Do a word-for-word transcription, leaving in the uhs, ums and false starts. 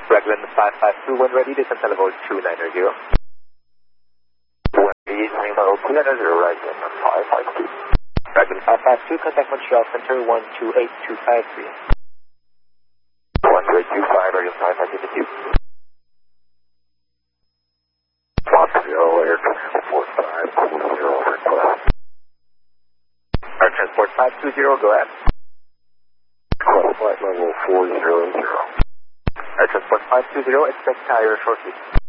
Raglan five five two, when ready, descend level two nine zero. When ready, descend level two nine zero, Raglan five five two. Raglan five five two, contact Montreal Center one two eight two five three. one two eight two five, Raglan five five two. Montreal Air Transport five two zero, request. Air Transport five two zero, go ahead. Request flight level four zero zero. Air Transport five two zero, expect tire shortly.